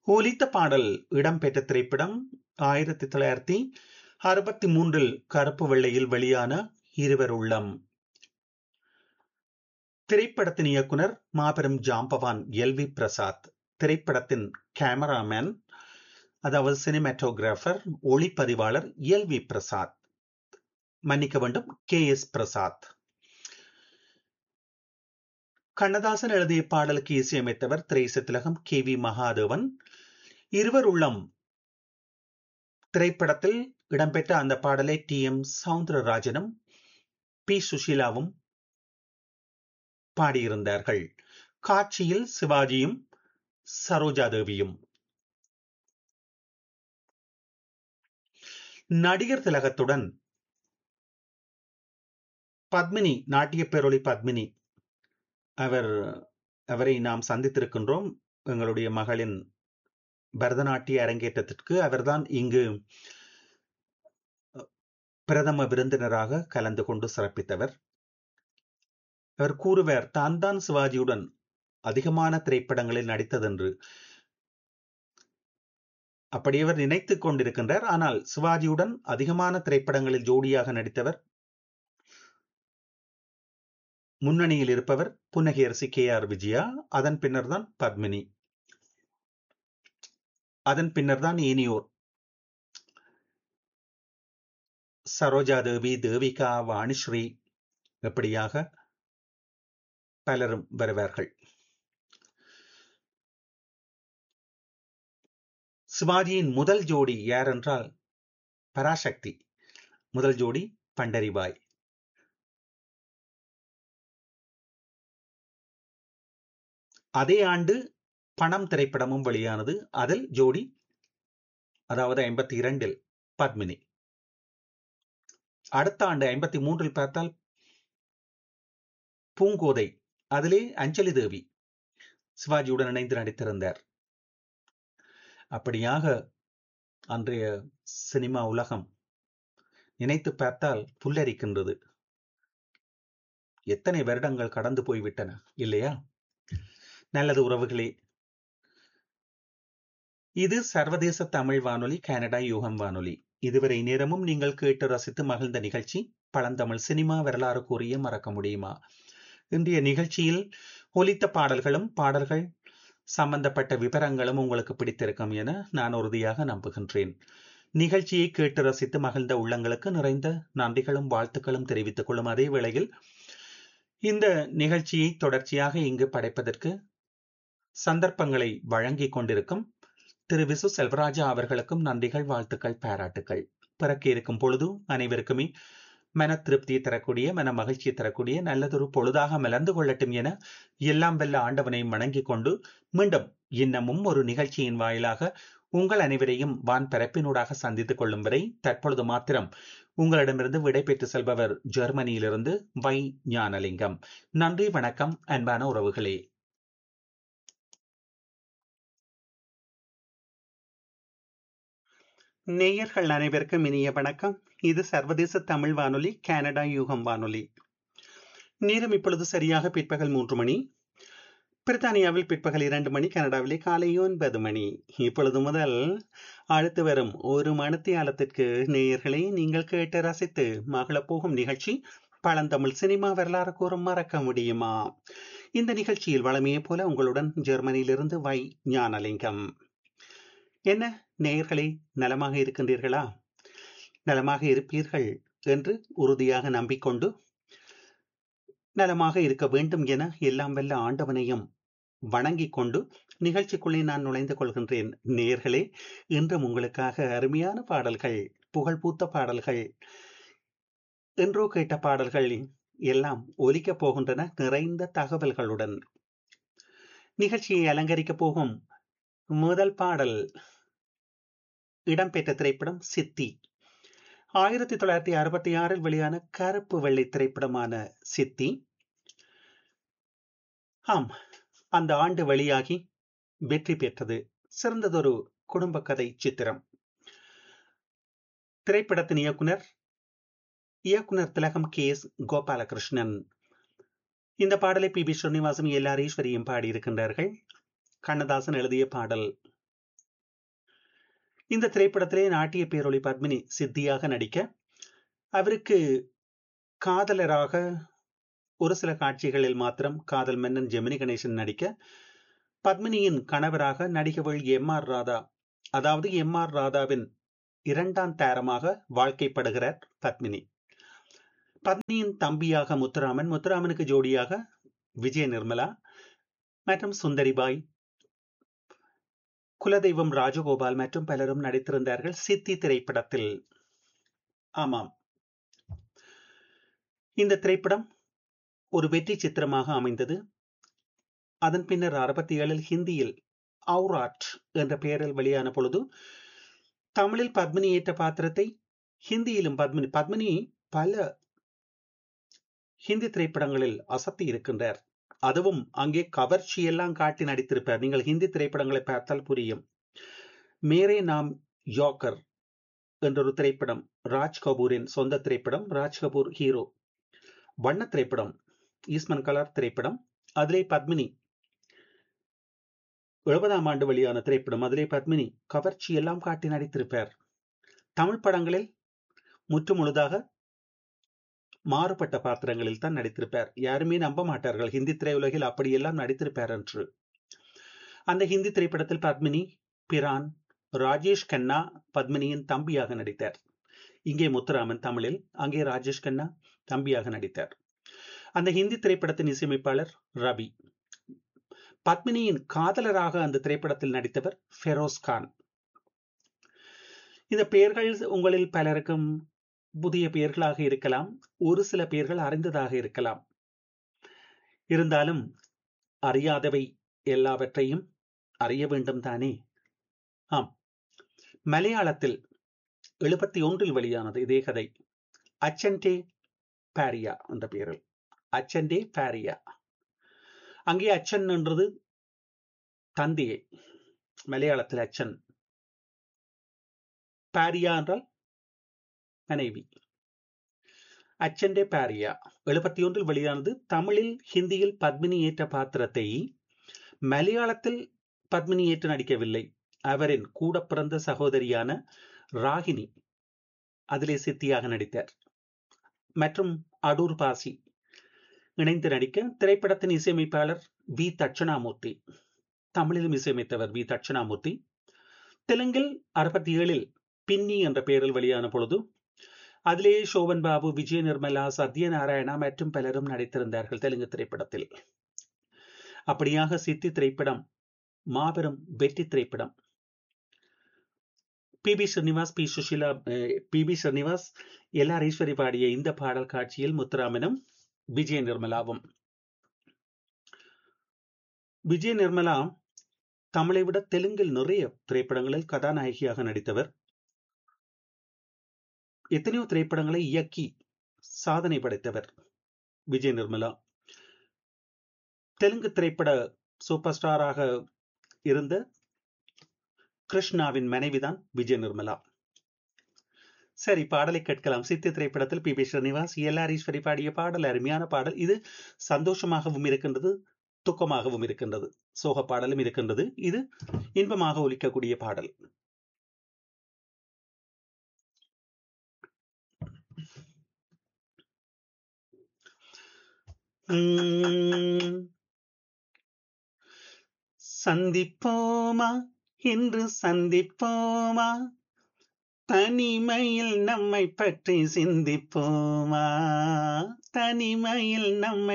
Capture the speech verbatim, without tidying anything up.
ஒலித்த பாடல் இடம்பெற்ற திரைப்படம் ஆயிரத்தி தொள்ளாயிரத்தி அறுபத்தி மூன்றில் கருப்பு வெள்ளையில் வெளியான இருவர் உள்ளம். திரைப்படத்தின் இயக்குனர் மாபெரும் ஜாம்பவான் எல் வி பிரசாத். திரைப்படத்தின் கேமராமேன், அதாவது சினிமாட்டோகிராஃபர், ஒளிப்பதிவாளர் எல் வி பிரசாத். மன்னிக்க வேண்டும், கே எஸ் பிரசாத். கண்ணதாசன் எழுதிய பாடலுக்கு இசையமைத்தவர் திரைச திலகம் கே வி மகாதேவன். இருவர் உள்ளம் திரைப்படத்தில் இடம்பெற்ற அந்த பாடலை டி எம் சவுந்தரராஜனும் பி சுஷீலாவும் பாடியிருந்தார்கள். காட்சியில் சிவாஜியும் சரோஜாதேவியும். நடிகர் திலகத்துடன் பத்மினி, நாட்டிய பேரொளி பத்மினி, அவர் அவரை நாம் சந்தித்திருக்கின்றோம். எங்களுடைய மகளின் பரதநாட்டிய அரங்கேற்றத்திற்கு அவர்தான் இங்கு பிரதம விருந்தினராக கலந்து கொண்டு சிறப்பித்தவர். அவர் கூறுவார், தான் தான் சிவாஜியுடன் அதிகமான திரைப்படங்களில் நடித்ததென்று. அப்படி அவர் நினைத்துக் கொண்டிருக்கின்றார். ஆனால் சிவாஜியுடன் அதிகமான திரைப்படங்களில் ஜோடியாக நடித்தவர், முன்னணியில் இருப்பவர் புன்னகையரசி கே ஆர் விஜயா. அதன் பின்னர் தான் பத்மினி, அதன் பின்னர் தான் ஏனியோர், சரோஜாதேவி, தேவிகா, வாணிஸ்ரீ, எப்படியாக பலரும் வருவார்கள். சிவாஜியின் முதல் ஜோடி யார் என்றால் பராசக்தி. முதல் ஜோடி பண்டரிபாய். அதே ஆண்டு பணம் திரைப்படமும் வெளியானது. அதில் ஜோடி, அதாவது ஐம்பத்தி இரண்டில் பத்மினி. அடுத்த ஆண்டு ஐம்பத்தி மூன்றில் பார்த்தால் பூங்கோதை, அதிலே அஞ்சலி தேவி சிவாஜியுடன் இணைந்து நடித்திருந்தார். அப்படியாக அன்றைய சினிமா உலகம் நினைத்து பார்த்தால் புல்லரிக்கின்றது. எத்தனை வருடங்கள் கடந்து போய்விட்டன இல்லையா? நல்லது உறவுகளே, இது சர்வதேச தமிழ் வானொலி, கனடா யூகம் வானொலி. இதுவரை நேரமும் நீங்கள் கேட்டு ரசித்து மகிழ்ந்த நிகழ்ச்சி பழந்தமிழ் சினிமா வரலாறு கூறிய மறக்க முடியுமா. இன்றைய நிகழ்ச்சியில் ஒலித்த பாடல்களும் பாடல்கள் சம்பந்தப்பட்ட விவரங்களும் உங்களுக்கு பிடித்திருக்கும் என நான் உறுதியாக நம்புகின்றேன். நிகழ்ச்சியை கேட்டு ரசித்து மகிழ்ந்த உள்ளங்களுக்கு நிறைந்த நன்றிகளும் வாழ்த்துக்களும் தெரிவித்துக் கொள்ளும் அதே வேளையில் இந்த நிகழ்ச்சியை தொடர்ச்சியாக இங்கு படைப்பதற்கு சந்தர்ப்பங்களை வழங்கிக் கொண்டிருக்கும் திரு விசு செல்வராஜா அவர்களுக்கும் நன்றிகள், வாழ்த்துக்கள், பாராட்டுக்கள். பிறக்க இருக்கும் பொழுது அனைவருக்குமே மன திருப்தியை தரக்கூடிய, மன மகிழ்ச்சியை தரக்கூடிய நல்லதொரு பொழுதாக மலர்ந்து கொள்ளட்டும் என எல்லாம் வெல்ல ஆண்டவனை வணங்கிக் கொண்டு மீண்டும் இன்னமும் ஒரு நிகழ்ச்சியின் வாயிலாக உங்கள் அனைவரையும் வான் பரப்பினூடாக சந்தித்துக் கொள்ளும் வரை தற்பொழுது மாத்திரம் உங்களிடமிருந்து விடை பெற்று செல்பவர் ஜெர்மனியிலிருந்து வை ஞானலிங்கம். நன்றி, வணக்கம் அன்பான உறவுகளே. நேயர்கள் அனைவருக்கும் இனிய வணக்கம். இது சர்வதேச தமிழ் வானொலி, கனடா யூகம் வானொலி. நேரம் இப்பொழுது சரியாக பிற்பகல் மூன்று மணி. பிரித்தானியாவில் பிற்பகல் இரண்டு மணி, கனடாவிலே காலை ஒன்பது மணி. இப்பொழுது முதல் அடுத்து வரும் ஒரு மணித்தியாலத்திற்கு நேயர்களை நீங்கள் கேட்டு ரசித்து மகளப் போகும் நிகழ்ச்சி பழந்தமிழ் சினிமா வரலாறு கூறும் மறக்க முடியுமா. இந்த நிகழ்ச்சியில் வளமையை போல உங்களுடன் ஜெர்மனியிலிருந்து வை ஞானலிங்கம். என்ன நேயர்களே, நலமாக இருக்கின்றீர்களா? நலமாக இருப்பீர்கள் என்று உறுதியாக நம்பிக்கொண்டு நலமாக இருக்க வேண்டும் என எல்லாம் வல்ல ஆண்டவனையும் வணங்கிக் கொண்டு நிகழ்ச்சிக்குள்ளே நான் நுழைந்து கொள்கின்றேன். நேயர்களே, இன்றும் உங்களுக்காக அருமையான பாடல்கள், புகழ்பூத்த பாடல்கள், என்றோ கேட்ட பாடல்கள் எல்லாம் ஒலிக்கப் போகின்றன நிறைந்த தகவல்களுடன். நிகழ்ச்சியை அலங்கரிக்கப் போகும் முதல் பாடல் இடம்பெற்ற திரைப்படம் சித்தி. ஆயிரத்தி தொள்ளாயிரத்தி அறுபத்தி ஆறில் வெளியான கருப்பு வெள்ளை திரைப்படமான சித்தி. ஆம், அந்த ஆண்டு வெளியாகி வெற்றி பெற்றது. சிறந்ததொரு குடும்ப கதை சித்திரம். திரைப்படத்தின் இயக்குனர் இயக்குனர் திலகம் கே எஸ் கோபாலகிருஷ்ணன். இந்த பாடலை B B ஸ்ரீனிவாசும் L R ஈஸ்வரியும் பாடியிருக்கின்றார்கள். Kannadasan எழுதிய பாடல். இந்த திரைப்படத்திலே நாட்டிய பேரொளி பத்மினி சித்தியாக நடிக்க, அவருக்கு காதலராக ஒரு சில காட்சிகளில் மாத்திரம் காதல் மன்னன் ஜெமினி கணேசன் நடிக்க, பத்மினியின் கணவராக நடிகவள் எம் ஆர் ராதா, அதாவது எம் ஆர் ராதாவின் இரண்டாம் தாரமாக வாழ்க்கைப்படுகிறார் பத்மினி. பத்மினியின் தம்பியாக முத்துராமன், முத்துராமனுக்கு ஜோடியாக விஜய நிர்மலா மற்றும் சுந்தரிபாய், குலதெய்வம் ராஜகோபால் மற்றும் பலரும் நடித்திருந்தார்கள் சித்தி திரைப்படத்தில். ஆமாம், இந்த திரைப்படம் ஒரு வெற்றி சித்திரமாக அமைந்தது. அதன் பின்னர் அறுபத்தி ஏழில் ஹிந்தியில் அவுராட் என்ற பெயரில் வெளியான பொழுது, தமிழில் பத்மினி ஏற்ற பாத்திரத்தை ஹிந்தியிலும் பத்மினி பத்மினி பல ஹிந்தி திரைப்படங்களில் அசத்தி இருக்கின்றார். அதுவும் அங்கே கவர்ச்சி எல்லாம் காட்டி நடித்திருப்பார். நீங்கள் ஹிந்தி திரைப்படங்களை பார்த்தால் புரியும். மேரே நாம் யோக்கர் என்ற ஒரு திரைப்படம், ராஜ் கபூரின் சொந்த திரைப்படம். ராஜ் கபூர் ஹீரோ. வண்ண திரைப்படம், ஈஸ்மன் கலர் திரைப்படம். அதிலே பத்மினி எழுபதாம் ஆண்டு வெளியான திரைப்படம். அதிலே பத்மினி கவர்ச்சி எல்லாம் காட்டி நடித்திருப்பார். தமிழ் படங்களில் முற்று முழுதாக மாறுபட்ட பாத்திரங்களில் தான் நடித்திருப்பார். யாருமே நம்ப மாட்டார்கள் ஹிந்தி திரையுலகில் அப்படியெல்லாம் நடித்திருப்பார் என்று. அந்த ஹிந்தி திரைப்படத்தில் பத்மினி பிரான், ராஜேஷ் கண்ணா பத்மினியின் தம்பியாக நடித்தார். இங்கே முத்துராமன் தமிழில், அங்கே ராஜேஷ் கண்ணா தம்பியாக நடித்தார். அந்த ஹிந்தி திரைப்படத்தின் இசையமைப்பாளர் ரவி. பத்மினியின் காதலராக அந்த திரைப்படத்தில் நடித்தவர் ஃபெரோஸ் கான். இந்த பெயர்கள் உங்களில் பலருக்கும் புதிய பெயர்களாக இருக்கலாம், ஒரு சில பெயர்கள் அறிந்ததாக இருக்கலாம். இருந்தாலும் அறியாதவை எல்லாவற்றையும் அறிய வேண்டும் தானே. ஆம், மலையாளத்தில் எழுபத்தி ஒன்றில் வெளியானது இதே கதை. அச்சன்டே பாரியா என்ற பெயரில். அச்சன்டே பாரியா. அங்கே அச்சன் என்றது தந்தையை, மலையாளத்தில் அச்சன். பாரியா என்றால் மனைவி. அச்சன்டே பாரியா எழுபத்தி ஒன்றில் வெளியானது. தமிழில் ஹிந்தியில் பத்மினி ஏற்ற பாத்திரத்தை மலையாளத்தில் பத்மினி ஏற்று நடிக்கவில்லை. அவரின் கூட பிறந்த சகோதரியான ராகினி அதிலே சித்தியாக நடித்தார். மற்றும் அடூர் பாசி இணைந்து நடிக்க, திரைப்படத்தின் இசையமைப்பாளர் வி தட்சணாமூர்த்தி. தமிழிலும் இசையமைத்தவர் வி தட்சணாமூர்த்தி. தெலுங்கில் அறுபத்தி ஏழில் பின்னி என்ற பெயரில் வெளியான பொழுது அதிலே சோபன் பாபு, விஜய நிர்மலா, சத்யநாராயணா மற்றும் பலரும் நடித்திருந்தார்கள் தெலுங்கு திரைப்படத்தில். அப்படியாக சித்தி திரைப்படம் மாபெரும் வெற்றி திரைப்படம். B B Srinivas, B Sushila, B B Srinivas, L R Eswari பாடிய இந்த பாடல் காட்சியில் முத்துராமனும் விஜய நிர்மலாவும். விஜய நிர்மலா தமிழை விட தெலுங்கில் நிறைய திரைப்படங்களில் கதாநாயகியாக நடித்தவர். எத்தனையோ திரைப்படங்களை இயக்கி சாதனை படைத்தவர் விஜய நிர்மலா. தெலுங்கு திரைப்பட சூப்பர் ஸ்டாராக இருந்த கிருஷ்ணாவின் மனைவிதான் விஜய நிர்மலா. சரி, பாடலை கேட்கலாம். சித்தி திரைப்படத்தில் B B Srinivas, L R Eswari பாடிய பாடல். அருமையான பாடல் இது. சந்தோஷமாகவும் இருக்கின்றது, துக்கமாகவும் இருக்கின்றது, சோக பாடலும் இருக்கின்றது. இது இன்பமாக ஒலிக்கக்கூடிய பாடல். சந்திப்போமா என்று சந்திப்போமா, தனிமையில் நம்மை பற்றி சிந்திப்போமா, தனிமையில் நம்மை